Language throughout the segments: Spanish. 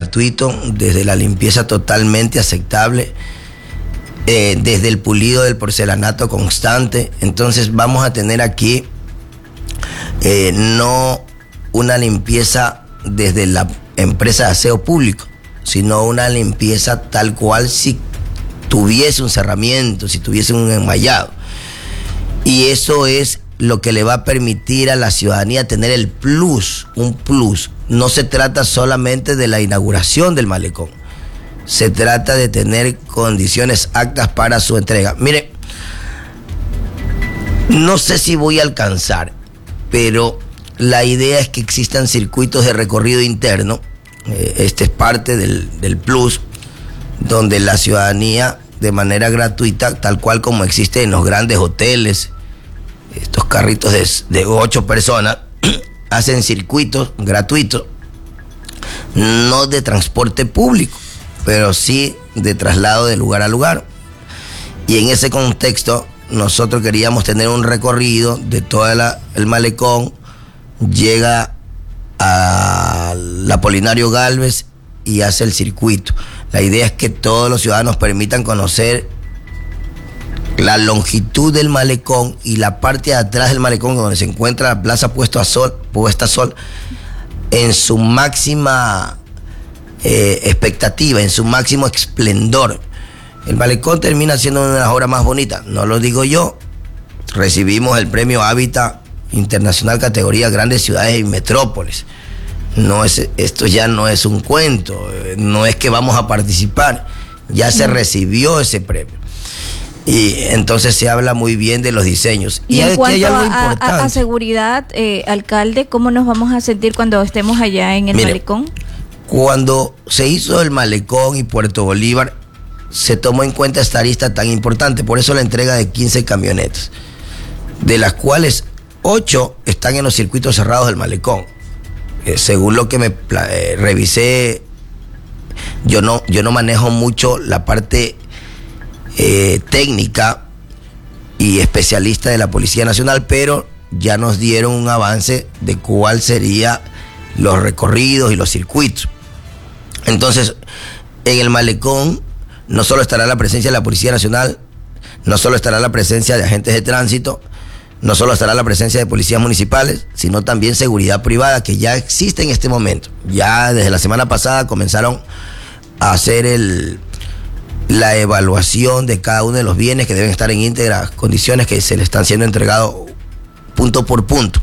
gratuito, desde la limpieza totalmente aceptable, desde el pulido del porcelanato constante. Entonces vamos a tener aquí no una limpieza desde la empresa de aseo público, sino una limpieza tal cual si tuviese un cerramiento, si tuviese un enmallado. Y eso es lo que le va a permitir a la ciudadanía tener el plus, un plus. No se trata solamente de la inauguración del malecón, se trata de tener condiciones aptas para su entrega. Mire, no sé si voy a alcanzar, pero la idea es que existan circuitos de recorrido interno. Este es parte del plus, donde la ciudadanía de manera gratuita, tal cual como existe en los grandes hoteles, estos carritos de 8 personas, hacen circuitos gratuitos, no de transporte público, pero sí de traslado de lugar a lugar. Y en ese contexto, nosotros queríamos tener un recorrido de todo el malecón, llega al Apolinario Gálvez y hace el circuito. La idea es que todos los ciudadanos permitan conocer la longitud del malecón y la parte de atrás del malecón, donde se encuentra la plaza Puesta a Sol, en su máxima expectativa, en su máximo esplendor. El malecón termina siendo una de las obras más bonitas, no lo digo yo. Recibimos el premio Hábitat Internacional categoría Grandes Ciudades y Metrópoles. Esto ya no es un cuento, no es que vamos a participar, ya se recibió ese premio. Y entonces se habla muy bien de los diseños. Y en cuanto a seguridad, alcalde, ¿cómo nos vamos a sentir cuando estemos allá en el malecón? Cuando se hizo el malecón y Puerto Bolívar, se tomó en cuenta esta arista tan importante, por eso la entrega de 15 camionetas, de las cuales 8 están en los circuitos cerrados del malecón. Según lo que me revisé, yo no manejo mucho la parte técnica y especialista de la Policía Nacional, pero ya nos dieron un avance de cuál serían los recorridos y los circuitos. Entonces, en el malecón no solo estará la presencia de la Policía Nacional, no solo estará la presencia de agentes de tránsito, no solo estará la presencia de policías municipales, sino también seguridad privada, que ya existe en este momento. Ya desde la semana pasada comenzaron a hacer la evaluación de cada uno de los bienes que deben estar en íntegras condiciones, que se le están siendo entregados punto por punto.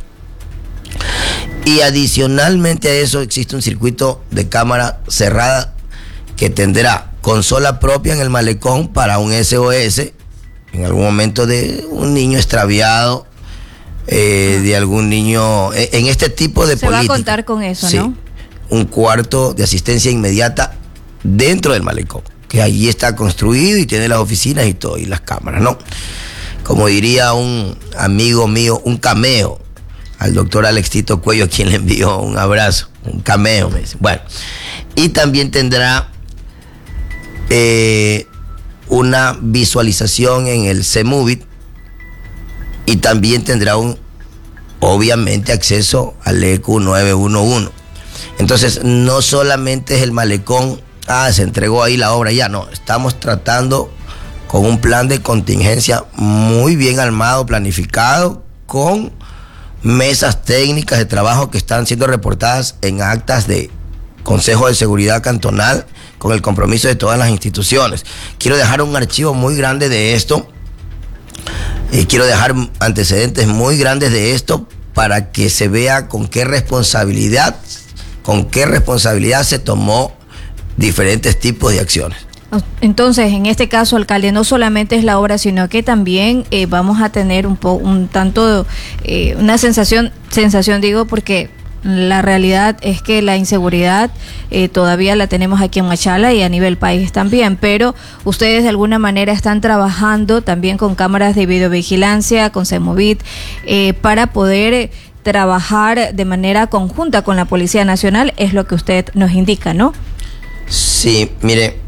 Y adicionalmente a eso existe un circuito de cámara cerrada que tendrá consola propia en el malecón para un SOS en algún momento de un niño extraviado, de algún niño en este tipo de política. Se va a contar con eso, sí, ¿no? Un cuarto de asistencia inmediata dentro del malecón, que allí está construido y tiene las oficinas y todo, y las cámaras, ¿no? Como diría un amigo mío, un cameo, al doctor Alex Tito Cuello, a quien le envió un abrazo, un cameo, me dice. Bueno, y también tendrá una visualización en el CEMUVIT, y también tendrá obviamente acceso al EQ 911. Entonces, no solamente es el malecón, se entregó ahí la obra, ya no, estamos tratando con un plan de contingencia muy bien armado, planificado, con mesas técnicas de trabajo que están siendo reportadas en actas de Consejo de Seguridad Cantonal, con el compromiso de todas las instituciones. Quiero dejar un archivo muy grande de esto, quiero dejar antecedentes muy grandes de esto, para que se vea con qué responsabilidad se tomó diferentes tipos de acciones. Entonces, en este caso, alcalde, no solamente es la obra, sino que también vamos a tener una sensación digo, porque la realidad es que la inseguridad todavía la tenemos aquí en Machala y a nivel país también, pero ustedes de alguna manera están trabajando también con cámaras de videovigilancia, con CEMUVIT, para poder trabajar de manera conjunta con la Policía Nacional, es lo que usted nos indica, ¿no? Sí, mire,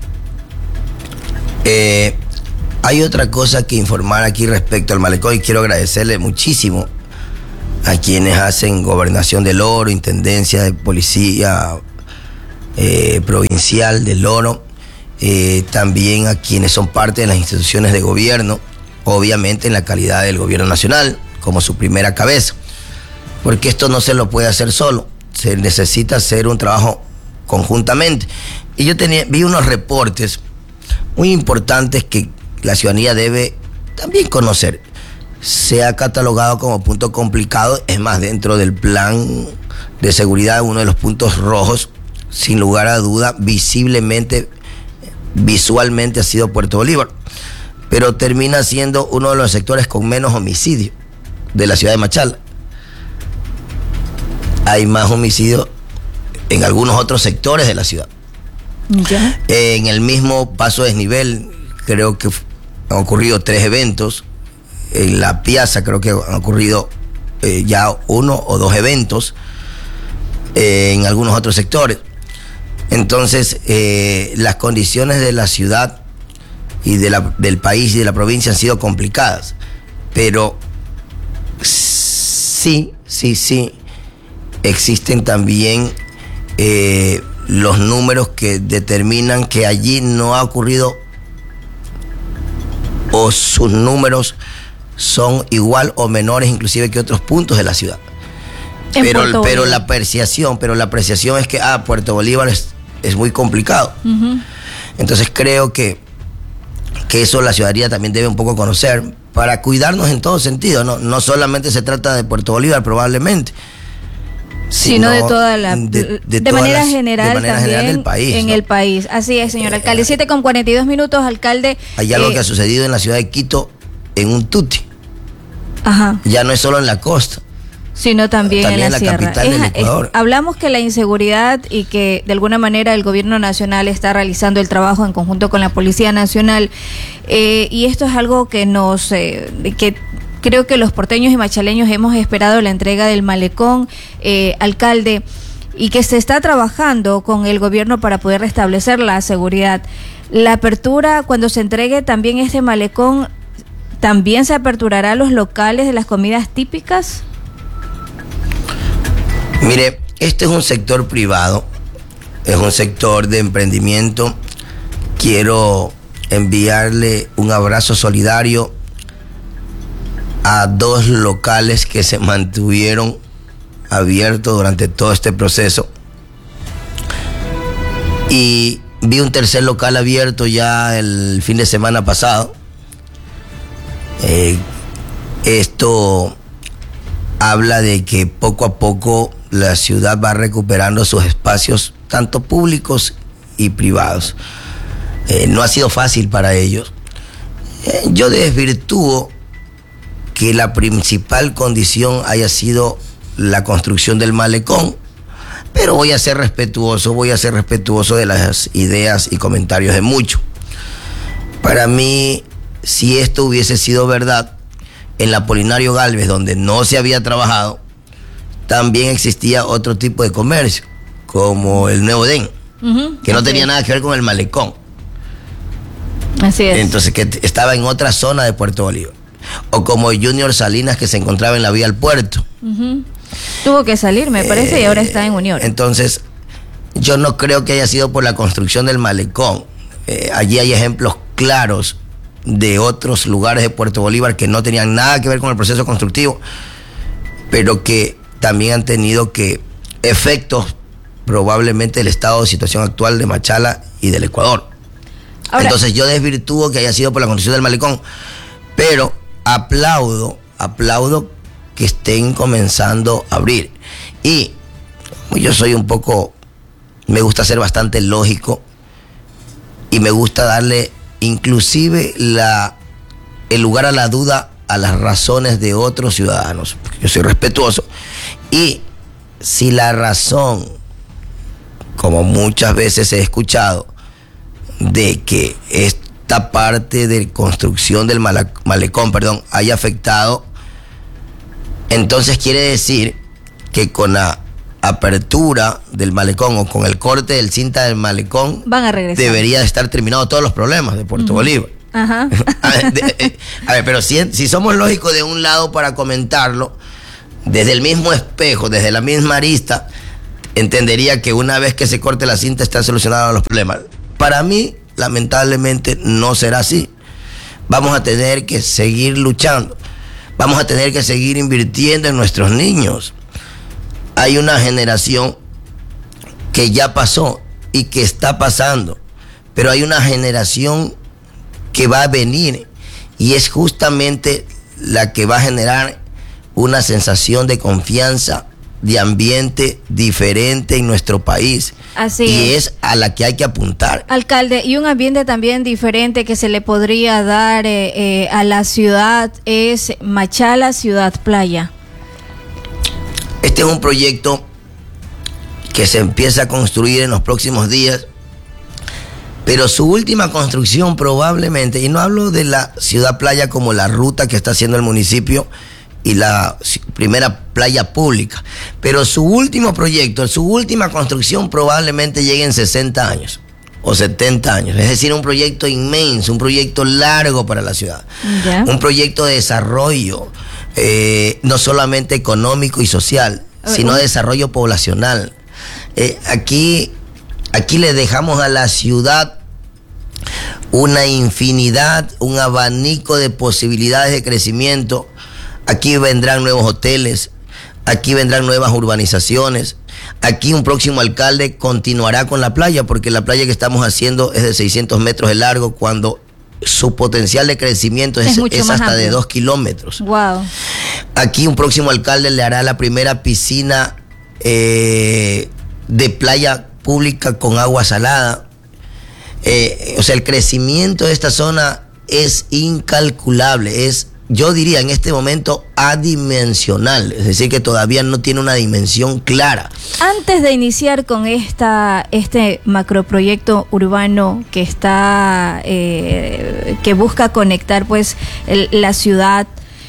hay otra cosa que informar aquí respecto al malecón, y quiero agradecerle muchísimo a quienes hacen Gobernación del Oro, Intendencia de Policía, provincial del Oro, también a quienes son parte de las instituciones de gobierno, obviamente en la calidad del gobierno nacional, como su primera cabeza, porque esto no se lo puede hacer solo, se necesita hacer un trabajo conjuntamente. Y yo vi unos reportes muy importantes que la ciudadanía debe también conocer. Se ha catalogado como punto complicado, es más, dentro del plan de seguridad, uno de los puntos rojos, sin lugar a duda, visualmente ha sido Puerto Bolívar, pero termina siendo uno de los sectores con menos homicidios de la ciudad de Machala. Hay más homicidios en algunos otros sectores de la ciudad. ¿Ya? En el mismo Paso Desnivel creo que han ocurrido 3 eventos. En la Piazza creo que han ocurrido ya 1 o 2 eventos. En algunos otros sectores. Entonces, las condiciones de la ciudad y del país y de la provincia han sido complicadas. Pero sí, existen también los números que determinan que allí no ha ocurrido, o sus números son igual o menores inclusive que otros puntos de la ciudad. Pero la apreciación es que Puerto Bolívar es muy complicado. Uh-huh. Entonces creo que eso la ciudadanía también debe un poco conocer para cuidarnos en todo sentido. No solamente se trata de Puerto Bolívar probablemente, sino de toda la de manera general del país, en el país. Así es, señor alcalde. 7:42, alcalde. Hay algo que ha sucedido en la ciudad de Quito en un tuti. Ajá. Ya no es solo en la costa, sino también en la sierra. Capital del Ecuador. Hablamos que la inseguridad y que de alguna manera el gobierno nacional está realizando el trabajo en conjunto con la Policía Nacional, y esto es algo que que creo que los porteños y machaleños hemos esperado la entrega del malecón, alcalde, y que se está trabajando con el gobierno para poder restablecer la seguridad. La apertura, cuando se entregue también este malecón, ¿también se aperturará los locales de las comidas típicas? Mire, este es un sector privado, es un sector de emprendimiento. Quiero enviarle un abrazo solidario a 2 locales que se mantuvieron abiertos durante todo este proceso. Y vi un tercer local abierto ya el fin de semana pasado. Esto habla de que poco a poco la ciudad va recuperando sus espacios, tanto públicos y privados. No ha sido fácil para ellos. Yo desvirtúo que la principal condición haya sido la construcción del malecón, pero voy a ser respetuoso de las ideas y comentarios de muchos. Para mí, si esto hubiese sido verdad, en la Apolinario Gálvez, donde no se había trabajado, también existía otro tipo de comercio, como el Nuevo Edén, que no tenía nada que ver con el malecón. Así es. Entonces, que estaba en otra zona de Puerto Bolívar. O como Junior Salinas, que se encontraba en la vía al puerto. Tuvo que salir, me parece, y ahora está en Unión. Entonces, yo no creo que haya sido por la construcción del malecón. Allí hay ejemplos claros de otros lugares de Puerto Bolívar que no tenían nada que ver con el proceso constructivo, pero que también han tenido efectos probablemente del estado de situación actual de Machala y del Ecuador. Ahora, entonces yo desvirtúo que haya sido por la construcción del malecón, pero aplaudo que estén comenzando a abrir. Y yo soy me gusta ser bastante lógico y me gusta darle inclusive el lugar a la duda a las razones de otros ciudadanos. Yo soy respetuoso. Y si la razón, como muchas veces he escuchado, de que esta parte de construcción del malecón, haya afectado, entonces quiere decir que con la apertura del malecón o con el corte del cinta del malecón van a regresar. Debería de estar terminados todos los problemas de Puerto Bolívar. Ajá. a ver, pero si somos lógicos de un lado para comentarlo, desde el mismo espejo, desde la misma arista, entendería que una vez que se corte la cinta están solucionados los problemas. Para mí, lamentablemente, no será así. Vamos a tener que seguir luchando. Vamos a tener que seguir invirtiendo en nuestros niños. Hay una generación que ya pasó y que está pasando, pero hay una generación que va a venir y es justamente la que va a generar una sensación de confianza, de ambiente diferente en nuestro país. Así y es a la que hay que apuntar. Alcalde, y un ambiente también diferente que se le podría dar a la ciudad es Machala Ciudad Playa. Este es un proyecto que se empieza a construir en los próximos días, pero su última construcción probablemente, y no hablo de la Ciudad Playa como la ruta que está haciendo el municipio y la primera playa pública, pero su último proyecto, su última construcción probablemente llegue en 60 años o 70 años, es decir, un proyecto inmenso, un proyecto largo para la ciudad, un proyecto de desarrollo, no solamente económico y social, sino de desarrollo poblacional. Aquí le dejamos a la ciudad una infinidad, un abanico de posibilidades de crecimiento. Aquí vendrán nuevos hoteles, aquí vendrán nuevas urbanizaciones. Aquí un próximo alcalde continuará con la playa, porque la playa que estamos haciendo es de 600 metros de largo, cuando su potencial de crecimiento es hasta de 2 kilómetros. Wow. Aquí un próximo alcalde le hará la primera piscina de playa pública con agua salada. O sea, el crecimiento de esta zona es incalculable, es, yo diría en este momento, adimensional, es decir, que todavía no tiene una dimensión clara. Antes de iniciar con este macroproyecto urbano que está que busca conectar pues la ciudad,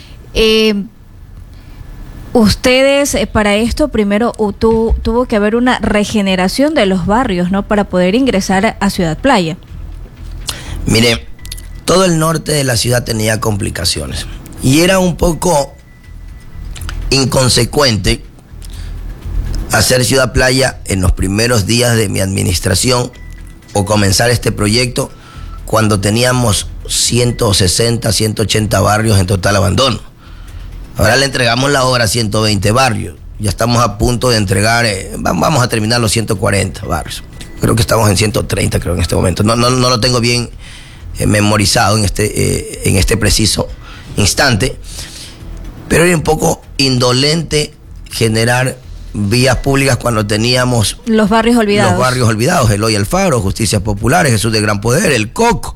ustedes para esto primero tuvo que haber una regeneración de los barrios, ¿no? Para poder ingresar a Ciudad Playa. Mire, todo el norte de la ciudad tenía complicaciones y era un poco inconsecuente hacer Ciudad Playa en los primeros días de mi administración o comenzar este proyecto cuando teníamos 160, 180 barrios en total abandono. Ahora le entregamos la obra a 120 barrios. Ya estamos a punto de entregar, vamos a terminar los 140 barrios. Creo que estamos en 130, creo, en este momento. No lo tengo bien memorizado en este preciso instante. Pero era un poco indolente generar vías públicas cuando teníamos los barrios olvidados. Eloy Alfaro, Justicias Populares, Jesús de Gran Poder, El Coco,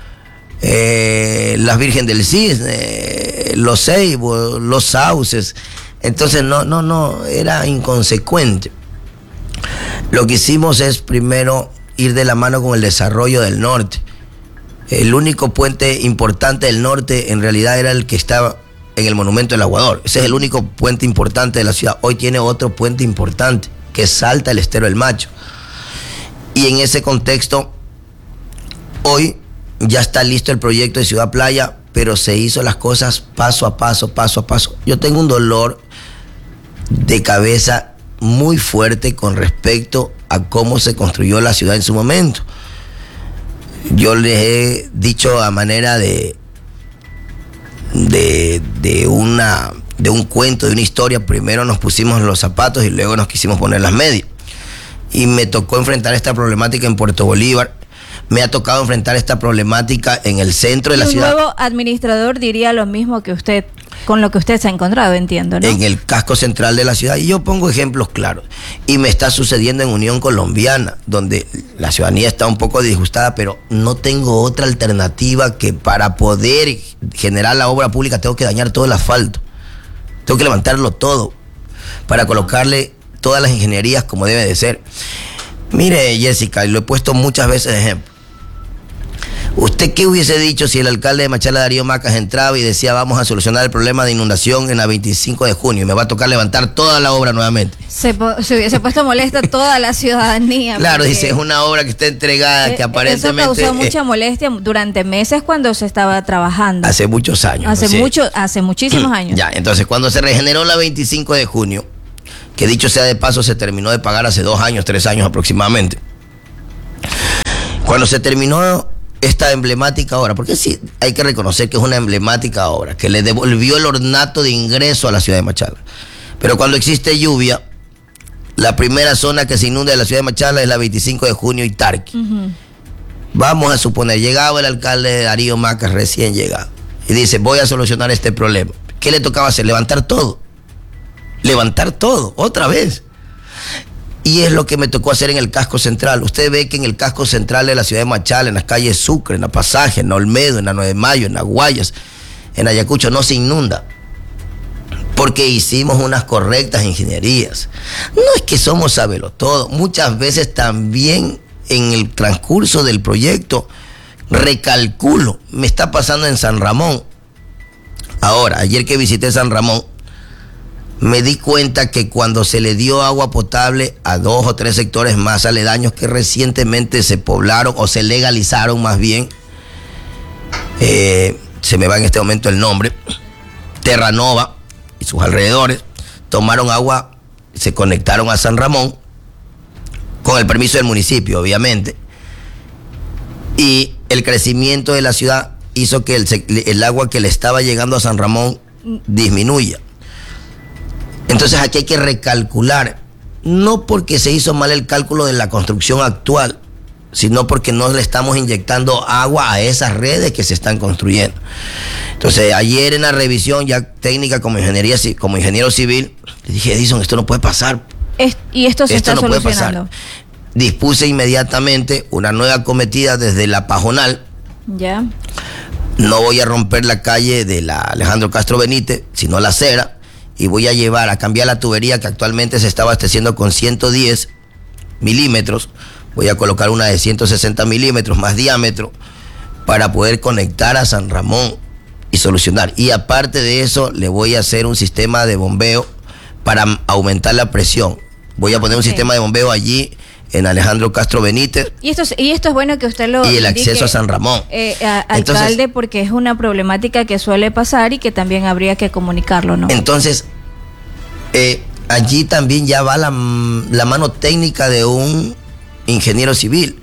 las Virgen del Cisne, los Ceibos, los Sauces. Entonces no, era inconsecuente. Lo que hicimos es primero ir de la mano con el desarrollo del norte. El único puente importante del norte en realidad era el que estaba en el Monumento del Aguador. Ese es el único puente importante de la ciudad. Hoy tiene otro puente importante, que salta el Estero del Macho. Y en ese contexto, hoy ya está listo el proyecto de Ciudad Playa, pero se hizo las cosas paso a paso. Yo tengo un dolor de cabeza muy fuerte con respecto a cómo se construyó la ciudad en su momento. Yo les he dicho a manera de un cuento, de una historia. Primero nos pusimos los zapatos y luego nos quisimos poner las medias. Y me tocó enfrentar esta problemática en Puerto Bolívar. Me ha tocado enfrentar esta problemática en el centro de la ciudad. Un nuevo administrador diría lo mismo que usted, con lo que usted se ha encontrado, entiendo, ¿no? En el casco central de la ciudad. Y yo pongo ejemplos claros. Y me está sucediendo en Unión Colombiana, donde la ciudadanía está un poco disgustada, pero no tengo otra alternativa que para poder generar la obra pública tengo que dañar todo el asfalto. Tengo que levantarlo todo para colocarle todas las ingenierías como debe de ser. Mire, Jessica, y lo he puesto muchas veces de ejemplo. ¿Usted qué hubiese dicho si el alcalde de Machala, Darío Macas, entraba y decía vamos a solucionar el problema de inundación en la 25 de junio y me va a tocar levantar toda la obra nuevamente? Se hubiese puesto molesta toda la ciudadanía. Claro, dice, es una obra que está entregada, que aparentemente... Eso causó mucha molestia durante meses cuando se estaba trabajando. Hace muchos años. Hace muchísimos años. Ya, entonces cuando se regeneró la 25 de junio, que dicho sea de paso se terminó de pagar hace 2 años, 3 años aproximadamente. Cuando se terminó esta emblemática obra, porque sí, hay que reconocer que es una emblemática obra, que le devolvió el ornato de ingreso a la ciudad de Machala. Pero cuando existe lluvia, la primera zona que se inunda de la ciudad de Machala es la 25 de junio y Tarqui. Vamos a suponer, llegaba el alcalde Darío Macas, recién llegado, y dice, voy a solucionar este problema. ¿Qué le tocaba hacer? Levantar todo, otra vez. Y es lo que me tocó hacer en el casco central. Usted ve que en el casco central de la ciudad de Machala, en las calles Sucre, en la Pasaje, en la Olmedo, en la 9 de Mayo, en las Guayas, en Ayacucho, no se inunda. Porque hicimos unas correctas ingenierías. No es que somos sabelotodo. Muchas veces también en el transcurso del proyecto recalculo. Me está pasando en San Ramón. Ahora, ayer que visité San Ramón, me di cuenta que cuando se le dio agua potable a 2 o 3 sectores más aledaños que recientemente se poblaron o se legalizaron más bien, se me va en este momento el nombre, Terranova y sus alrededores, tomaron agua, se conectaron a San Ramón, con el permiso del municipio, obviamente, y el crecimiento de la ciudad hizo que el agua que le estaba llegando a San Ramón disminuya. Entonces aquí hay que recalcular, no porque se hizo mal el cálculo de la construcción actual, sino porque no le estamos inyectando agua a esas redes que se están construyendo. Entonces ayer en la revisión ya técnica como ingeniero civil, le dije, Edison, esto no puede pasar. Y esto se está solucionando. Dispuse inmediatamente una nueva acometida desde la Pajonal. Ya. No voy a romper la calle de la Alejandro Castro Benítez, sino la acera, y voy a llevar a cambiar la tubería que actualmente se está abasteciendo con 110 milímetros. Voy a colocar una de 160 milímetros más diámetro para poder conectar a San Ramón y solucionar. Y aparte de eso, le voy a hacer un sistema de bombeo para aumentar la presión. Voy a poner un sistema de bombeo allí en Alejandro Castro Benítez. Y esto es bueno que usted lo y el indique, acceso a San Ramón. Alcalde, entonces, porque es una problemática que suele pasar y que también habría que comunicarlo, ¿no? Entonces, allí también ya va la mano técnica de un ingeniero civil.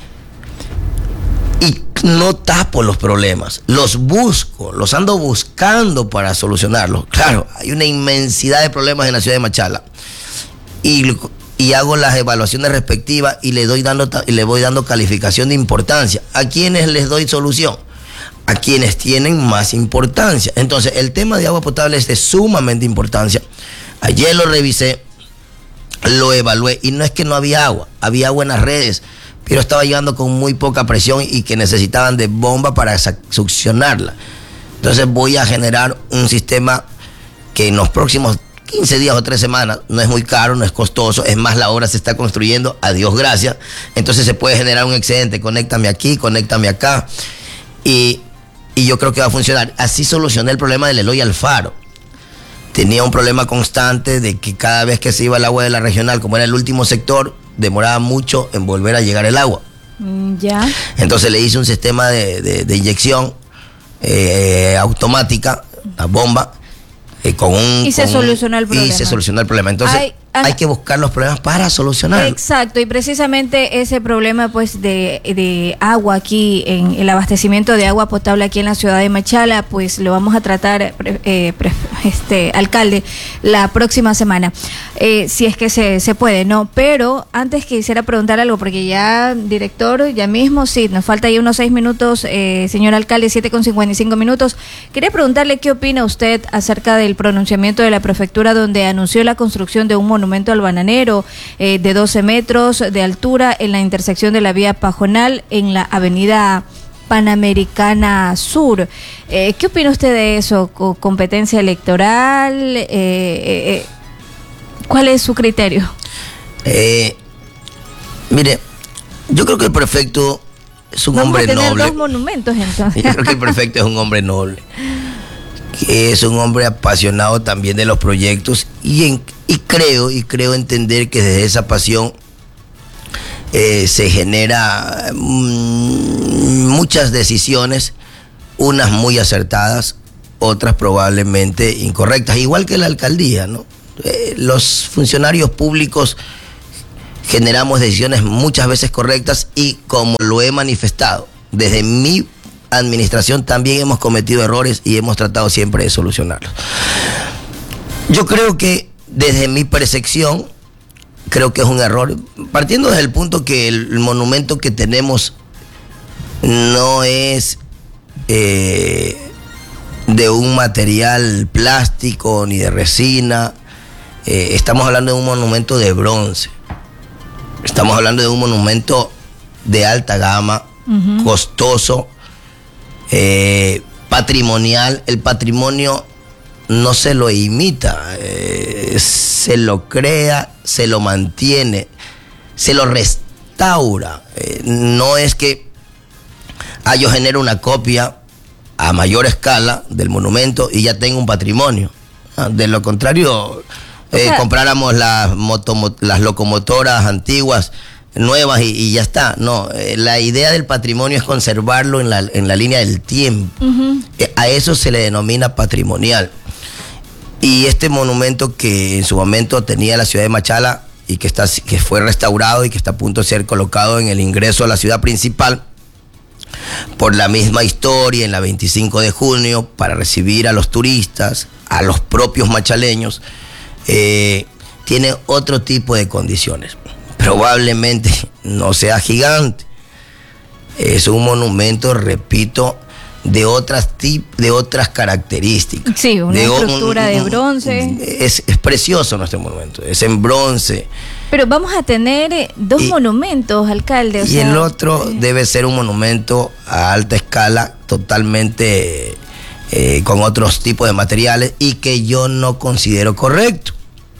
Y no tapo los problemas, los ando buscando para solucionarlos. Claro, hay una inmensidad de problemas en la ciudad de Machala. Y hago las evaluaciones respectivas y le voy dando calificación de importancia. ¿A quiénes les doy solución? A quienes tienen más importancia. Entonces, el tema de agua potable es de sumamente importancia. Ayer lo revisé, lo evalué y no es que no había agua en las redes, pero estaba llegando con muy poca presión y que necesitaban de bomba para succionarla. Entonces voy a generar un sistema que en los próximos 15 días o 3 semanas, no es muy caro, no es costoso, es más, la obra se está construyendo, a Dios gracias, entonces se puede generar un excedente, conéctame aquí, conéctame acá, y yo creo que va a funcionar. Así solucioné el problema del Eloy Alfaro. Tenía un problema constante de que cada vez que se iba el agua de la regional, como era el último sector, demoraba mucho en volver a llegar el agua. Ya. Entonces le hice un sistema de inyección automática, la bomba, y se solucionó el problema. Entonces hay que buscar los problemas para solucionarlos. Exacto, y precisamente ese problema pues de agua aquí, en el abastecimiento de agua potable aquí en la ciudad de Machala, pues lo vamos a tratar, alcalde, la próxima semana, si es que se puede, ¿no? Pero antes quisiera preguntar algo, porque ya, director, ya mismo, sí, nos falta ahí unos 6 minutos, señor alcalde, 7:55. Quería preguntarle qué opina usted acerca del pronunciamiento de la prefectura donde anunció la construcción de un monumento al bananero de 12 metros de altura en la intersección de la vía Pajonal en la avenida Panamericana Sur. ¿Qué opina usted de eso? ¿Competencia electoral? ¿Cuál es su criterio? Mire, yo creo que el prefecto es un hombre noble. Vamos a tener 2 monumentos entonces. Yo creo que el prefecto es un hombre noble, que es un hombre apasionado también de los proyectos y creo entender que desde esa pasión se genera muchas decisiones, unas muy acertadas, otras probablemente incorrectas, igual que la alcaldía, ¿no? Los funcionarios públicos generamos decisiones muchas veces correctas y como lo he manifestado, desde mi administración también hemos cometido errores y hemos tratado siempre de solucionarlos. Yo creo que desde mi percepción, creo que es un error, partiendo desde el punto que el monumento que tenemos no es de un material plástico ni de resina. Estamos hablando de un monumento de bronce. Estamos hablando de un monumento de alta gama, costoso, patrimonial. El patrimonio no se lo imita, se lo crea, se lo mantiene, se lo restaura. No es que yo genero una copia a mayor escala del monumento y ya tengo un patrimonio. De lo contrario, compráramos las locomotoras antiguas, nuevas y ya está. No, la idea del patrimonio es conservarlo en la línea del tiempo. A eso se le denomina patrimonial. Y este monumento que en su momento tenía la ciudad de Machala y que fue restaurado y que está a punto de ser colocado en el ingreso a la ciudad principal, por la misma historia, en la 25 de junio, para recibir a los turistas, a los propios machaleños, tiene otro tipo de condiciones. Probablemente no sea gigante. Es un monumento, repito, de otras características. Sí, una estructura de bronce. Es precioso nuestro monumento, es en bronce. Pero vamos a tener dos monumentos, alcalde. Y el otro debe ser un monumento a alta escala, totalmente con otros tipos de materiales y que yo no considero correcto.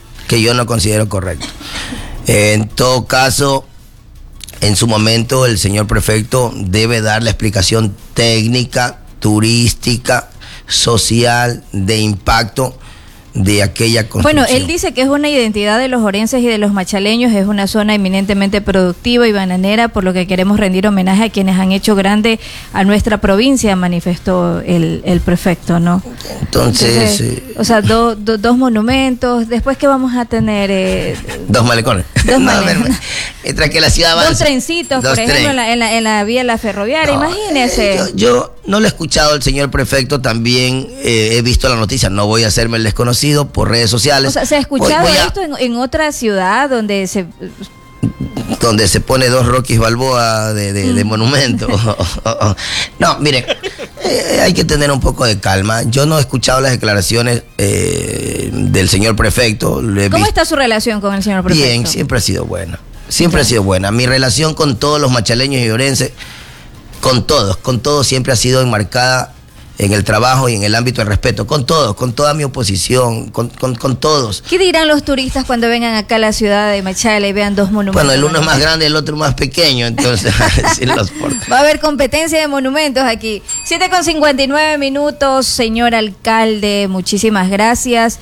En todo caso, en su momento el señor prefecto debe dar la explicación técnica, turística, social, de impacto de aquella construcción. Bueno, él dice que es una identidad de los orenses y de los machaleños, es una zona eminentemente productiva y bananera, por lo que queremos rendir homenaje a quienes han hecho grande a nuestra provincia, manifestó el prefecto, ¿no? Entonces o sea, dos monumentos, después ¿qué vamos a tener? Dos malecones. Mientras que la ciudad avanza. Dos trencitos, por ejemplo, en la vía la ferroviaria, imagínese. Yo no lo he escuchado al señor prefecto, también he visto la noticia, no voy a hacerme el desconocido por redes sociales. O sea, ¿se ha escuchado esto en otra ciudad donde se pone dos Rockys Balboa de monumento? No, miren, hay que tener un poco de calma. Yo no he escuchado las declaraciones del señor prefecto. ¿Cómo está su relación con el señor prefecto? Bien, siempre ha sido buena. Siempre ha sido buena. Mi relación con todos los machaleños y orenses, con todos siempre ha sido enmarcada en el trabajo y en el ámbito del respeto, con todos, con toda mi oposición, con todos. ¿Qué dirán los turistas cuando vengan acá a la ciudad de Machala y vean dos monumentos? Bueno, el uno es más grande, el otro más pequeño, entonces va a haber competencia de monumentos aquí. 7:59, señor alcalde, muchísimas gracias.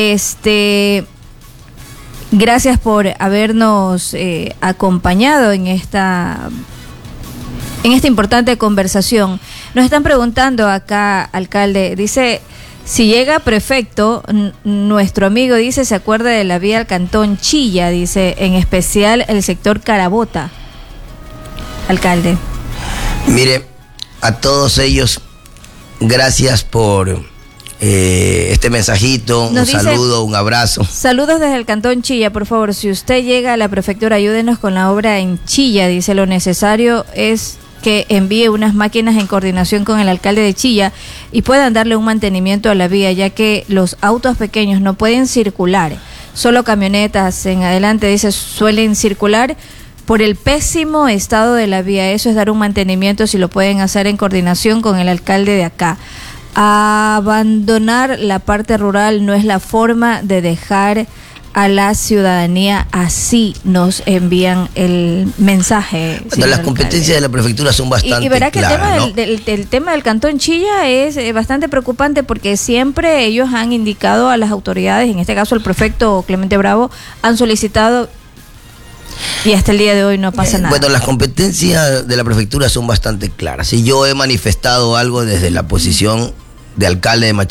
Gracias por habernos acompañado en esta importante conversación. Nos están preguntando acá, alcalde, dice, si llega prefecto, nuestro amigo dice, se acuerda de la vía al Cantón Chilla, dice, en especial el sector Carabota. Alcalde. Mire, a todos ellos, gracias por este mensajito, un saludo, un abrazo. Saludos desde el Cantón Chilla, por favor, si usted llega a la prefectura, ayúdenos con la obra en Chilla, dice, lo necesario es que envíe unas máquinas en coordinación con el alcalde de Chilla y puedan darle un mantenimiento a la vía, ya que los autos pequeños no pueden circular, solo camionetas en adelante, dice, suelen circular por el pésimo estado de la vía. Eso es dar un mantenimiento, si lo pueden hacer en coordinación con el alcalde de acá. Abandonar la parte rural no es la forma de dejar a la ciudadanía, así nos envían el mensaje. Bueno, las competencias de la prefectura son bastante y verá que claras, el tema del Cantón Chilla es bastante preocupante, porque siempre ellos han indicado a las autoridades, en este caso el prefecto Clemente Bravo, han solicitado y hasta el día de hoy no pasa nada. Bueno, las competencias de la prefectura son bastante claras y yo he manifestado algo desde la posición de alcalde de Machala.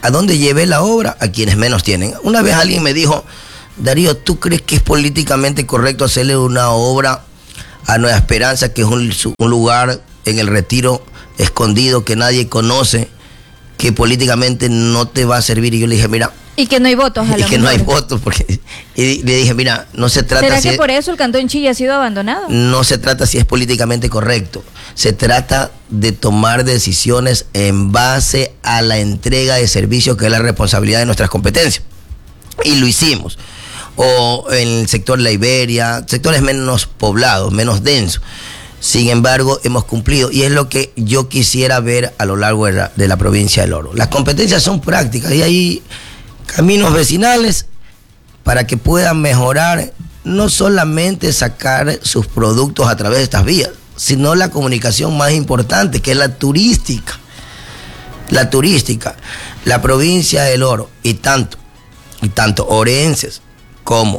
¿A dónde llevé la obra? A quienes menos tienen. Una vez alguien me dijo, Darío, ¿tú crees que es políticamente correcto hacerle una obra a Nueva Esperanza, que es un lugar en el Retiro escondido que nadie conoce, que políticamente no te va a servir? Y yo le dije, mira... Y que no hay votos, a lo que no hay votos, porque... Y le dije, mira, no se trata... ¿Será que por eso el Cantón Chilla ha sido abandonado? No se trata si es políticamente correcto. Se trata de tomar decisiones en base a la entrega de servicios, que es la responsabilidad de nuestras competencias. Y lo hicimos. O en el sector La Iberia, sectores menos poblados, menos densos. Sin embargo, hemos cumplido, y es lo que yo quisiera ver a lo largo de la provincia del Oro. Las competencias son prácticas y hay caminos vecinales para que puedan mejorar, no solamente sacar sus productos a través de estas vías, sino la comunicación más importante, que es la turística. La turística, la provincia del Oro, y tanto orenses como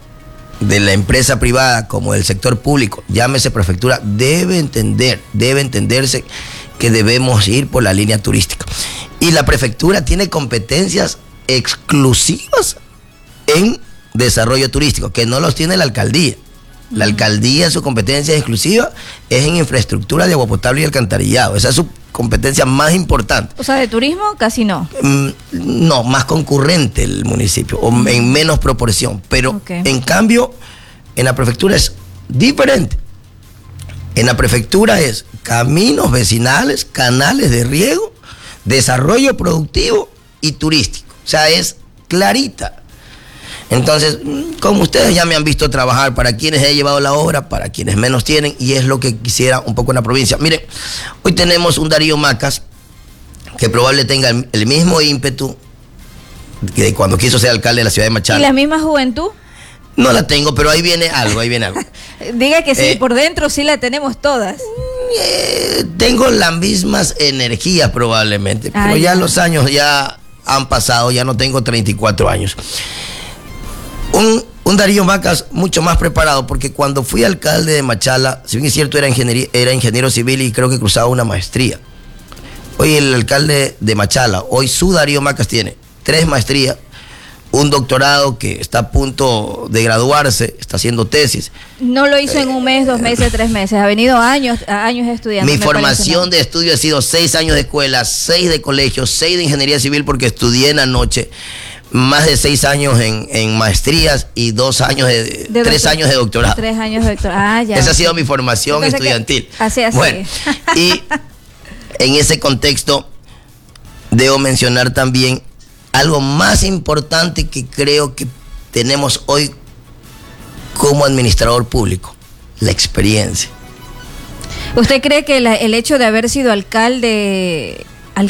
de la empresa privada como del sector público, llámese prefectura, debe entenderse que debemos ir por la línea turística. Y la prefectura tiene competencias exclusivas en desarrollo turístico, que no los tiene la alcaldía. La alcaldía, su competencia exclusiva es en infraestructura de agua potable y alcantarillado. Esa es su competencia más importante. O sea, de turismo casi no. No, más concurrente el municipio, o en menos proporción. Pero en cambio, en la prefectura es diferente. En la prefectura es caminos vecinales, canales de riego, desarrollo productivo y turístico. O sea, es clarita. Entonces, como ustedes ya me han visto trabajar, para quienes he llevado la obra, para quienes menos tienen, y es lo que quisiera un poco en la provincia. Miren, hoy tenemos un Darío Macas que probablemente tenga el mismo ímpetu que cuando quiso ser alcalde de la ciudad de Machala. ¿Y la misma juventud? No la tengo, pero ahí viene algo. Diga que sí, por dentro sí la tenemos todas. Tengo las mismas energías probablemente, pero ya los años ya han pasado, ya no tengo 34 años. Un Darío Macas mucho más preparado, porque cuando fui alcalde de Machala, si bien es cierto, era ingeniero civil y creo que cruzaba una maestría. Hoy el alcalde de Machala, hoy su Darío Macas tiene 3 maestrías, un doctorado que está a punto de graduarse, está haciendo tesis. No lo hizo en un mes, 2 meses, 3 meses, ha venido años estudiando. Mi formación de estudio ha sido 6 años de escuela, 6 de colegio, 6 de ingeniería civil porque estudié en la noche, más de 6 años en maestrías y 3 años de doctorado. 3 años de doctorado. Ya. Esa ha sido mi formación estudiantil. Así. Bueno, y en ese contexto debo mencionar también algo más importante que creo que tenemos hoy como administrador público: la experiencia. ¿Usted cree que el hecho de haber sido alcalde,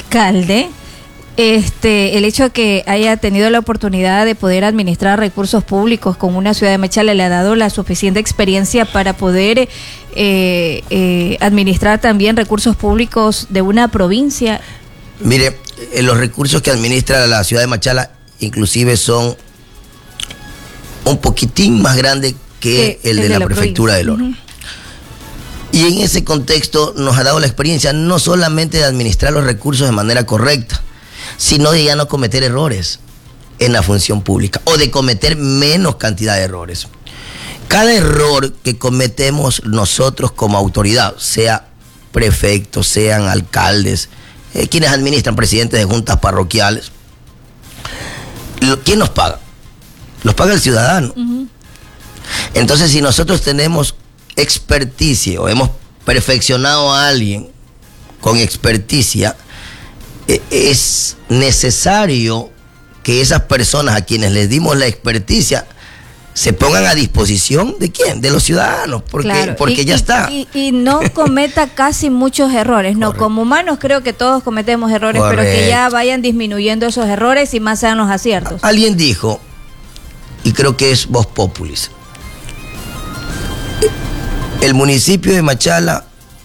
el hecho de que haya tenido la oportunidad de poder administrar recursos públicos con una ciudad de Machala le ha dado la suficiente experiencia para poder administrar también recursos públicos de una provincia? Mire, los recursos que administra la ciudad de Machala inclusive son un poquitín más grandes que el de la prefectura del Oro. Y en ese contexto nos ha dado la experiencia no solamente de administrar los recursos de manera correcta, sino de ya no cometer errores en la función pública, o de cometer menos cantidad de errores. Cada error que cometemos nosotros como autoridad, sea prefectos, sean alcaldes, quienes administran, presidentes de juntas parroquiales, ¿quién nos paga? Los paga el ciudadano. Entonces, si nosotros tenemos experticia o hemos perfeccionado a alguien con experticia, es necesario que esas personas a quienes les dimos la experticia se pongan a disposición ¿de quién? De los ciudadanos, porque ya está. Y no cometa casi muchos errores, no, correcto. Como humanos creo que todos cometemos errores, correcto, pero que ya vayan disminuyendo esos errores y más sean los aciertos. Alguien dijo, y creo que es Vox Populis, el municipio de Machala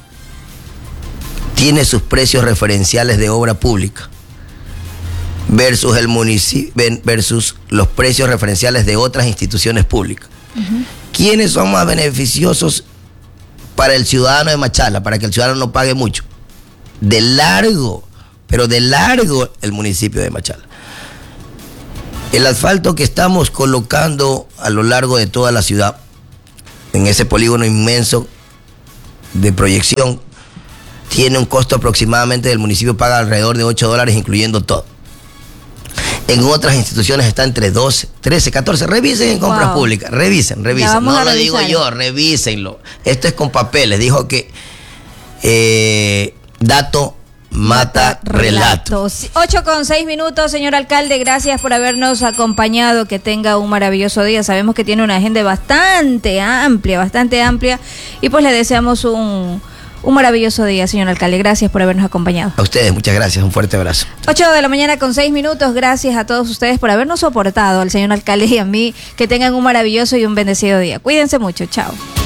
tiene sus precios referenciales de obra pública versus versus los precios referenciales de otras instituciones públicas. ¿Quiénes son más beneficiosos para el ciudadano de Machala, para que el ciudadano no pague mucho? De largo, pero de largo el municipio de Machala. El asfalto que estamos colocando a lo largo de toda la ciudad, en ese polígono inmenso de proyección, tiene un costo aproximadamente, el municipio paga alrededor de $8, incluyendo todo. En otras instituciones está entre 12, 13, 14. Revisen en compras públicas, revisen. No lo digo yo, revísenlo. Esto es con papeles. Dijo que dato mata relato. 8:06, señor alcalde, gracias por habernos acompañado, que tenga un maravilloso día. Sabemos que tiene una agenda bastante amplia, y pues le deseamos un maravilloso día, señor alcalde. Gracias por habernos acompañado. A ustedes, muchas gracias, un fuerte abrazo. 8:06, gracias a todos ustedes por habernos soportado, al señor alcalde y a mí. Que tengan un maravilloso y un bendecido día. Cuídense mucho, chao.